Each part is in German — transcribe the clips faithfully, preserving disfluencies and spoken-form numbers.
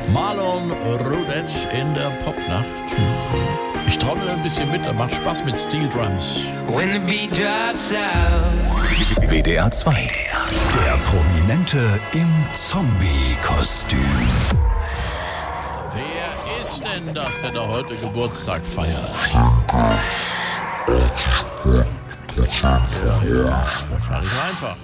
Marlon Rodet in der Popnacht. Ich trommel ein bisschen mit, das macht Spaß mit Steel Drums. When the beat drops out. W D R zwei. Der Prominente im Zombie-Kostüm. Wer ist denn das, der da heute Geburtstag feiert? Ja, ja, das ist einfach.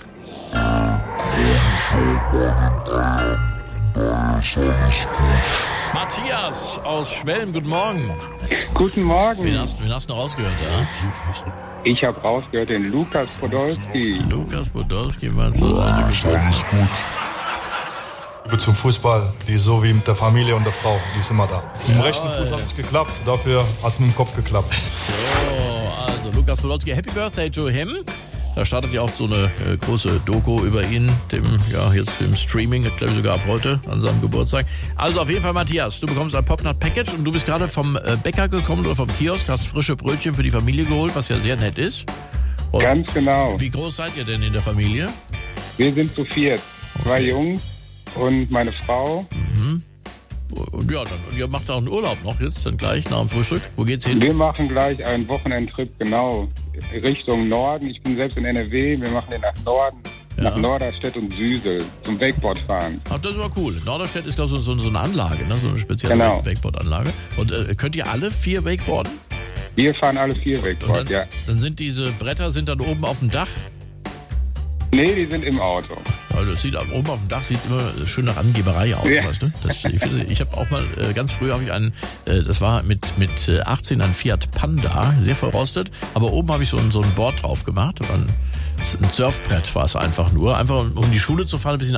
Matthias aus Schwelm, guten Morgen. Guten Morgen. Wen hast, wen hast du noch rausgehört, ja? Ich habe rausgehört den Lukas Podolski. Lukas Podolski, meinst du, seine Geburtstag? Gut. Liebe zum Fußball, die ist so wie mit der Familie und der Frau, die ist immer da. Mit dem rechten Fuß hat es geklappt, dafür hat es mit dem Kopf geklappt. So, also Lukas Podolski, Happy Birthday to him. Da startet ja auch so eine äh, große Doku über ihn, dem, ja, jetzt dem Streaming, glaube ich sogar ab heute, an seinem Geburtstag. Also auf jeden Fall, Matthias, du bekommst ein Popnacht-Package und du bist gerade vom äh, Bäcker gekommen oder vom Kiosk, hast frische Brötchen für die Familie geholt, was ja sehr nett ist. Und Ganz genau. wie groß seid ihr denn in der Familie? Wir sind zu viert. Zwei Okay. Jungs und meine Frau. Mhm. Und ja, dann, und ihr macht auch einen Urlaub noch jetzt, dann gleich nach dem Frühstück. Wo geht's hin? Wir machen gleich einen Wochenendtrip, genau, Richtung Norden. Ich bin selbst in N R W. Wir machen den nach Norden, Ja. nach Norderstedt und Süsel zum Wakeboard fahren. Ach, das war cool. Norderstedt ist, glaube ich, so, so eine Anlage, ne? So eine spezielle Genau. Wakeboard-Anlage. Und äh, könnt ihr alle vier Wakeboarden? Wir fahren alle vier Und Wakeboard, dann, ja. dann sind diese Bretter sind dann oben auf dem Dach. Nee, die sind im Auto. Also das sieht oben auf dem Dach sieht immer schön nach Angeberei aus, Ja. weißt du? Das, ich finde, ich habe auch mal äh, ganz früh habe ich einen, äh, das war mit mit äh, achtzehn ein Fiat Panda, sehr verrostet, aber oben habe ich so ein so ein Board drauf gemacht, das war ein, ein Surfbrett war es einfach nur, einfach um, um die Schule zu fahren, ein bisschen